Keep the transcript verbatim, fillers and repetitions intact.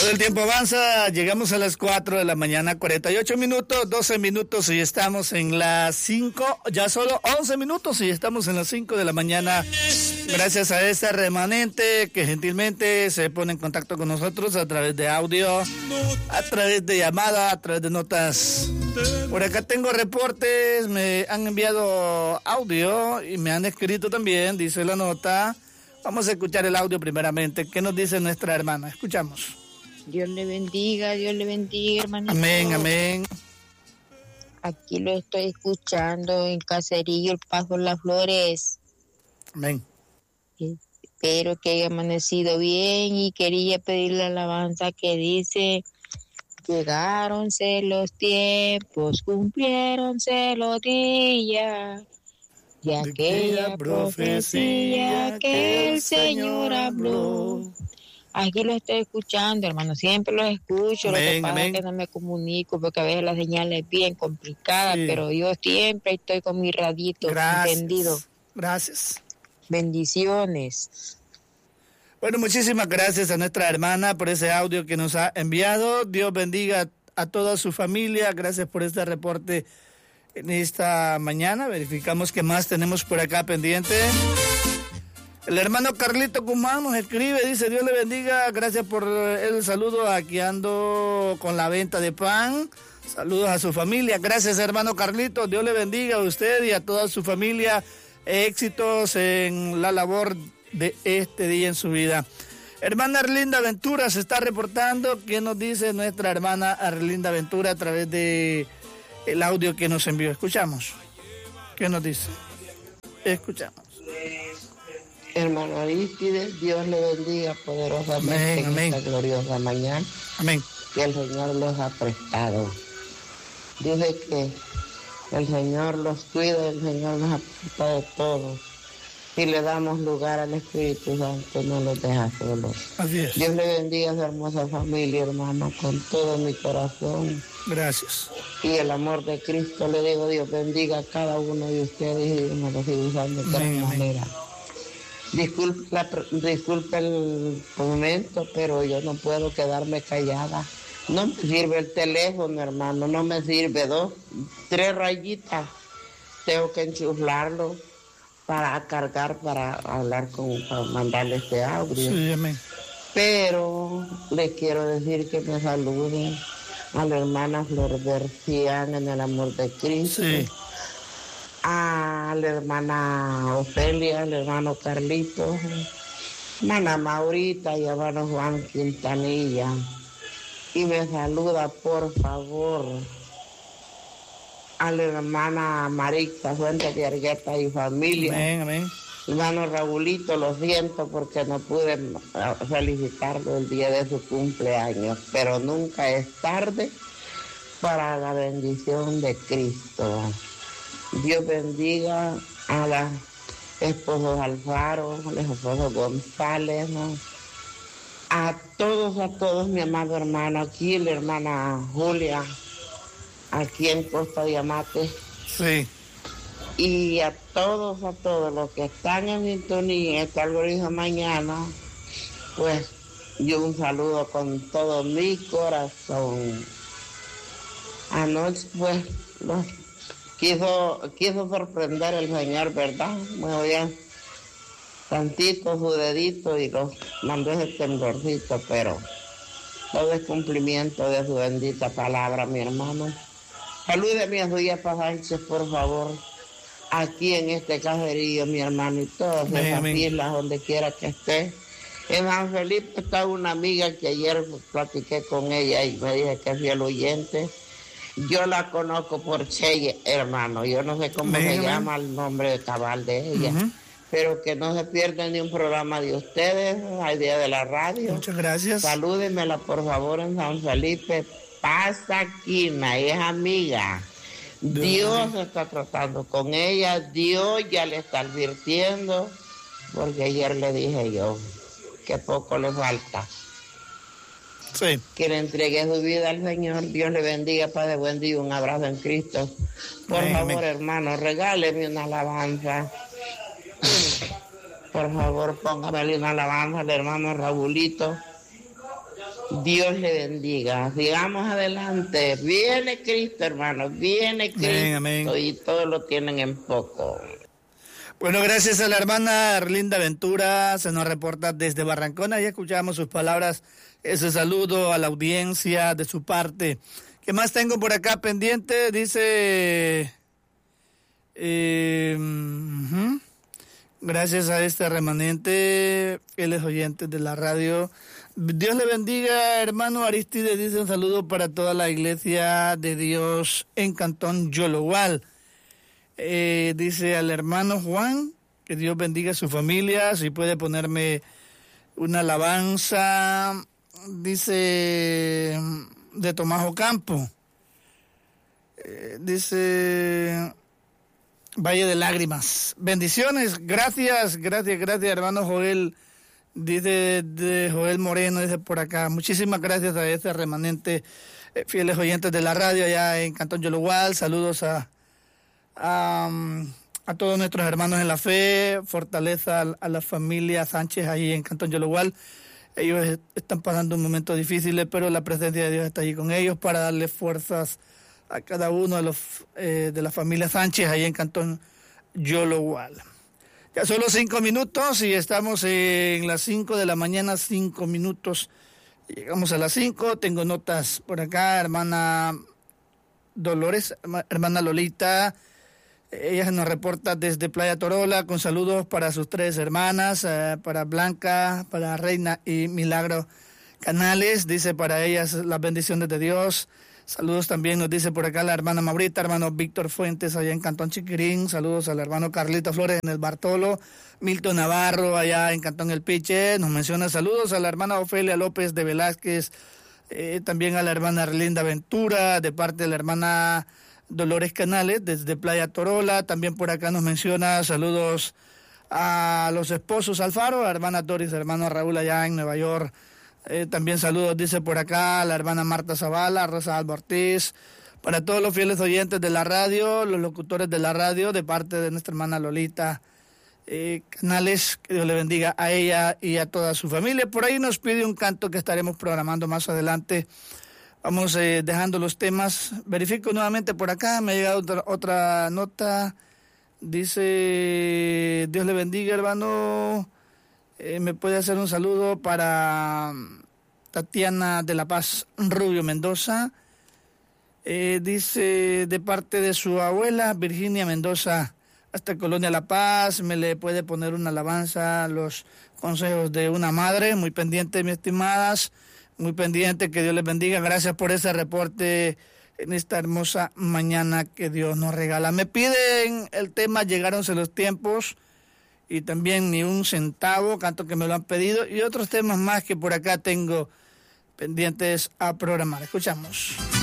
Todo el tiempo avanza, llegamos a las cuatro de la mañana, cuarenta y ocho minutos, doce minutos y estamos en las cinco, ya solo once minutos y estamos en las cinco de la mañana. Gracias a esta remanente que gentilmente se pone en contacto con nosotros a través de audio, a través de llamada, a través de notas. Por acá tengo reportes, me han enviado audio y me han escrito también, dice la nota. Vamos a escuchar el audio primeramente. ¿Qué nos dice nuestra hermana? Escuchamos. Dios le bendiga, Dios le bendiga, hermanito. Amén, amén. Aquí lo estoy escuchando en Caserillo, El Paso, Las Flores. Amén. Espero que haya amanecido bien y quería pedirle la alabanza que dice: llegáronse los tiempos, cumpliéronse los días de aquella profecía que el Señor habló. Aquí lo estoy escuchando, hermano, siempre lo escucho. Amén, lo que pasa amén. Es que no me comunico porque a veces la señal es bien complicada, sí. Pero yo siempre estoy con mi radito entendido. Gracias. Bendiciones. Bueno, muchísimas gracias a nuestra hermana por ese audio que nos ha enviado. Dios bendiga a toda su familia. Gracias por este reporte en esta mañana. Verificamos qué más tenemos por acá pendiente. El hermano Carlito Guzmán nos escribe, dice: Dios le bendiga, gracias por el saludo, aquí ando con la venta de pan. Saludos a su familia. Gracias, hermano Carlito, Dios le bendiga a usted y a toda su familia. Éxitos en la labor de este día en su vida. Hermana Arlinda Ventura se está reportando. ¿Qué nos dice nuestra hermana Arlinda Ventura a través de el audio que nos envió? Escuchamos. ¿Qué nos dice? Escuchamos. Hermano Aristides, Dios le bendiga poderosamente amén, en amén. Esta gloriosa mañana. Amén. Que el Señor los ha prestado. Dice que el Señor los cuida, el Señor nos ha prestado todo. Si le damos lugar al Espíritu Santo, no los deja solos. Así es. Dios le bendiga a su hermosa familia, hermano, con todo mi corazón. Gracias. Y el amor de Cristo, le digo, Dios bendiga a cada uno de ustedes y Dios me lo siga usando de tal manera. Disculpe, la, disculpe el momento, pero yo no puedo quedarme callada. No me sirve el teléfono, hermano, no me sirve. Dos, tres rayitas. Tengo que enchuflarlo para cargar, para hablar con, para mandarle este audio. Sí, amén. Pero les quiero decir que me saluden a la hermana Flor Bercián en el amor de Cristo. Sí. A la hermana Ofelia, al hermano Carlito, hermana Maurita y hermano Juan Quintanilla. Y me saluda, por favor, a la hermana Marixa Fuentes de Argueta y familia. Amén, amén. Hermano Raulito, lo siento porque no pude felicitarlo el día de su cumpleaños, pero nunca es tarde para la bendición de Cristo. Dios bendiga a los esposos Alfaro, a los esposos González, ¿no? A todos, a todos, mi amado hermano, aquí la hermana Julia, aquí en Costa de Amate. Sí. Y a todos, a todos los que están en sintonía esta gloriosa mañana, pues yo un saludo con todo mi corazón. Anoche, pues, los Quiso, quiso sorprender el Señor, ¿verdad? Me oían tantito su dedito y los mandó ese temblorcito, pero todo es cumplimiento de su bendita palabra, mi hermano. Salúdeme a su Yepa Sánchez, por favor, aquí en este caserío, mi hermano, y todas esas amén. Islas, donde quiera que esté. En San Felipe está una amiga que ayer platiqué con ella y me dije que es fiel oyente. Yo la conozco por Cheye, hermano. Yo no sé cómo Venga. se llama el nombre cabal de ella. Uh-huh. Pero que no se pierda ni un programa de ustedes, al día de la radio. Muchas gracias. Salúdenmela, por favor, en San Felipe. Pasaquina, es amiga. Dios, Dios está tratando con ella. Dios ya le está advirtiendo. Porque ayer le dije yo que poco le falta. Sí. Que le entregue su vida al Señor. Dios le bendiga, Padre buen día, un abrazo en Cristo. Por Amén. favor, hermano, regáleme una alabanza. Por favor, póngamele una alabanza al hermano Raulito. Dios le bendiga. Sigamos adelante. Viene Cristo, hermano. Viene Cristo. Amén, amén. Y todos lo tienen en poco. Bueno, gracias a la hermana Arlinda Ventura. Se nos reporta desde Barrancona. Ya escuchamos sus palabras. Ese saludo a la audiencia de su parte. ¿Qué más tengo por acá pendiente? Dice... Eh, uh-huh. Gracias a este remanente, fieles oyentes de la radio. Dios le bendiga, hermano Aristide. Dice un saludo para toda la iglesia de Dios en Cantón Yologual. Eh, dice al hermano Juan, que Dios bendiga a su familia. Si puede ponerme una alabanza, dice, de Tomás Ocampo. Eh, dice... Valle de Lágrimas. Bendiciones, gracias, gracias, gracias, hermano Joel, dice de Joel Moreno, dice por acá. Muchísimas gracias a este remanente, eh, fieles oyentes de la radio allá en Cantón Yologual. Saludos a, a, a todos nuestros hermanos en la fe, fortaleza a, a la familia Sánchez ahí en Cantón Yologual. Ellos están pasando un momento difícil, pero la presencia de Dios está ahí con ellos para darle fuerzas a cada uno de los eh, de la familia Sánchez ahí en Cantón Yologual. Ya solo cinco minutos y estamos en las cinco de la mañana, cinco minutos. Llegamos a las cinco. Tengo notas por acá, hermana Dolores, hermana Lolita. Ella nos reporta desde Playa Torola con saludos para sus tres hermanas, eh, para Blanca, para Reina y Milagro Canales. Dice para ellas las bendiciones de Dios. Saludos también nos dice por acá la hermana Maurita, hermano Víctor Fuentes allá en Cantón Chiquirín. Saludos al hermano Carlito Flores en el Bartolo. Milton Navarro allá en Cantón El Piche. Nos menciona saludos a la hermana Ofelia López de Velázquez. Eh, también a la hermana Arlinda Ventura de parte de la hermana Dolores Canales desde Playa Torola. También por acá nos menciona saludos a los esposos Alfaro, a la hermana Doris, a hermano Raúl allá en Nueva York. Eh, también saludos, dice por acá, la hermana Marta Zavala, Rosa Alba Ortiz, para todos los fieles oyentes de la radio, los locutores de la radio, de parte de nuestra hermana Lolita eh, Canales, que Dios le bendiga a ella y a toda su familia. Por ahí nos pide un canto que estaremos programando más adelante. Vamos eh, dejando los temas. Verifico nuevamente por acá, me ha llegado otra, otra nota, dice, Dios le bendiga, hermano. Eh, me puede hacer un saludo para Tatiana de la Paz Rubio Mendoza. Eh, dice de parte de su abuela Virginia Mendoza hasta Colonia La Paz. Me le puede poner una alabanza a los consejos de una madre. Muy pendiente, mis estimadas. Muy pendiente, que Dios les bendiga. Gracias por ese reporte en esta hermosa mañana que Dios nos regala. Me piden el tema Llegáronse los tiempos. Y también Ni un centavo, canto que me lo han pedido, y otros temas más que por acá tengo pendientes a programar. Escuchamos.